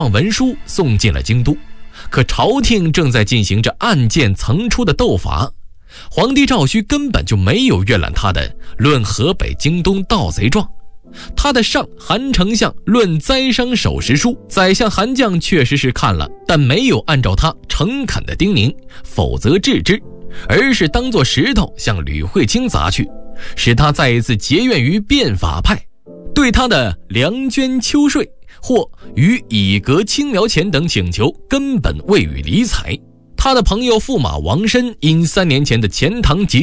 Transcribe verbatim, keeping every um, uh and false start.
文书送进了京都，可朝廷正在进行着案件层出的斗法，皇帝赵顼根本就没有阅览他的《论河北京东盗贼状》，他的上韩丞相《论灾伤守时书》，宰相韩绛确实是看了，但没有按照他诚恳的叮咛，否则治之，而是当作石头向吕惠卿砸去，使他再一次结怨于变法派，对他的粮捐秋税或与以革青苗钱等请求根本未予理睬。他的朋友驸马王申因三年前的钱塘集